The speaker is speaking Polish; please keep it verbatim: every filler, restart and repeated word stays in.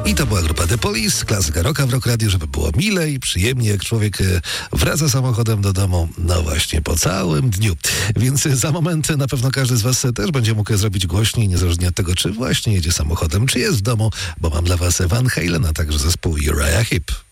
I to była grupa The Police, klasyka rocka w Rock Radio, żeby było milej, przyjemnie, jak człowiek wraca samochodem do domu, no właśnie, po całym dniu. Więc za moment na pewno każdy z was też będzie mógł zrobić głośniej, niezależnie od tego, czy właśnie jedzie samochodem, czy jest w domu, bo mam dla was Van Halen, a także zespół Uriah Heep.